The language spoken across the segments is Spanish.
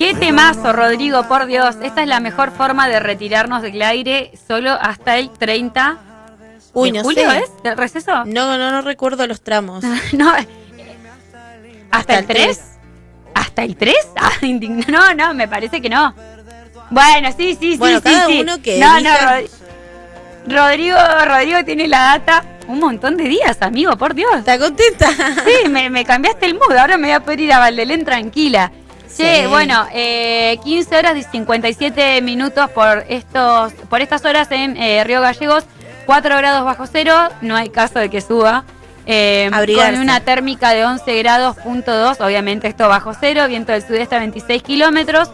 Qué temazo, Rodrigo, por Dios. Esta es la mejor forma de retirarnos del aire, solo hasta el 30 Uy, de no julio, sé. ¿es? ¿Del receso? No recuerdo los tramos. No, ¿hasta el 3? ¿Hasta el 3? No, me parece que no. Bueno, sí. Bueno, sí, cada sí. uno que No, elija. Rodrigo tiene la data. Un montón de días, amigo, por Dios. ¿Está contenta? Sí, me cambiaste el mood. Ahora me voy a poder ir a Valdelén tranquila. Sí, bueno, 15 horas y 57 minutos por estas horas en Río Gallegos, 4 grados bajo cero, no hay caso de que suba. Con una térmica de 11 grados, .2, obviamente esto bajo cero, viento del sudeste a 26 kilómetros.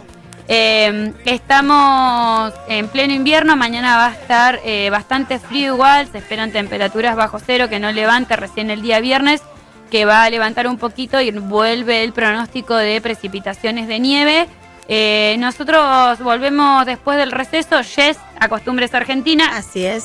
Estamos en pleno invierno, mañana va a estar bastante frío igual, se esperan temperaturas bajo cero, que no levante recién el día viernes, que va a levantar un poquito y vuelve el pronóstico de precipitaciones de nieve. Nosotros volvemos después del receso, Yes, a Costumbres Argentina. Así es.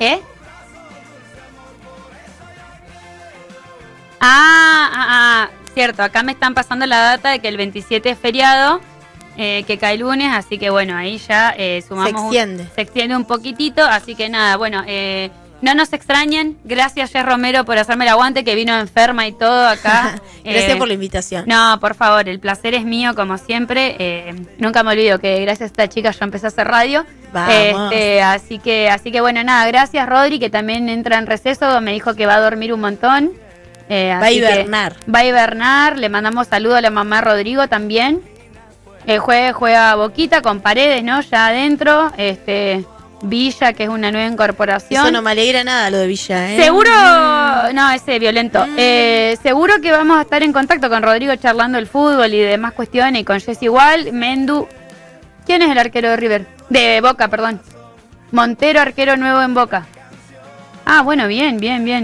Cierto, acá me están pasando la data de que el 27 es feriado, que cae lunes, así que bueno, ahí ya sumamos. Se extiende un poquitito, así que nada, bueno, no nos extrañen. Gracias, Jess Romero, por hacerme el aguante, que vino enferma y todo acá. Gracias por la invitación. No, por favor, el placer es mío, como siempre. Nunca me olvido que gracias a esta chica yo empecé a hacer radio. Vamos. Así que bueno, nada, gracias, Rodri, que también entra en receso. Me dijo que va a dormir un montón. Va a hibernar. Va a hibernar. Le mandamos saludo a la mamá Rodrigo también. Juega Boquita con Paredes, ¿no? Ya adentro. Villa, que es una nueva incorporación. Eso no me alegra nada, lo de Villa, ¿eh? Seguro, no, ese violento. Seguro que vamos a estar en contacto con Rodrigo charlando el fútbol y demás cuestiones, y con Jess igual. Mendu, ¿quién es el arquero de River? De Boca, perdón. Montero, arquero nuevo en Boca. Ah, bueno, bien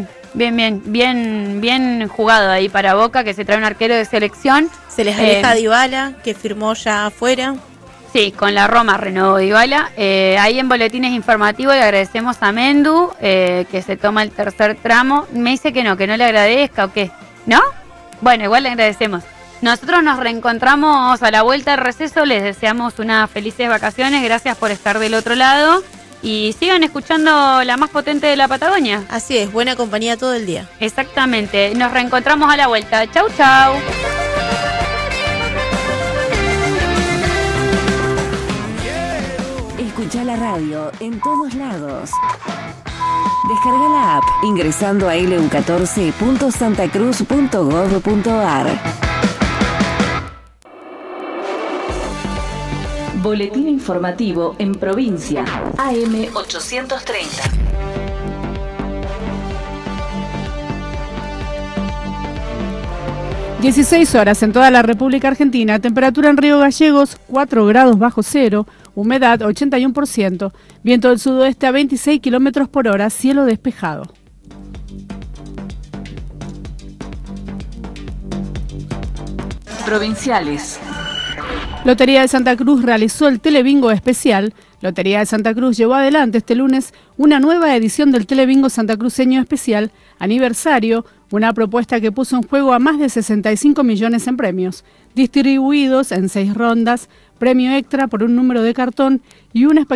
jugado ahí para Boca, que se trae un arquero de selección. Se les aleja Dybala, que firmó ya afuera. Sí, con la Roma renovó Dybala. Ahí en boletines informativos le agradecemos a Mendu, que se toma el tercer tramo. Me dice que no le agradezca o qué. ¿No? Bueno, igual le agradecemos. Nosotros nos reencontramos a la vuelta del receso. Les deseamos unas felices vacaciones. Gracias por estar del otro lado. Y sigan escuchando la más potente de la Patagonia. Así es, buena compañía todo el día. Exactamente. Nos reencontramos a la vuelta. Chau, chau. Escucha la radio en todos lados. Descarga la app ingresando a lu14.santacruz.gov.ar. Boletín informativo en provincia. AM 830. (16:00) en toda la República Argentina. Temperatura en Río Gallegos, 4 grados bajo cero. Humedad 81%. Viento del sudoeste a 26 kilómetros por hora. Cielo despejado. Provinciales. Lotería de Santa Cruz realizó el Telebingo especial. Lotería de Santa Cruz llevó adelante este lunes una nueva edición del Telebingo Santacruceño Especial Aniversario, una propuesta que puso en juego a más de 65 millones en premios, distribuidos en 6 rondas, premio extra por un número de cartón y una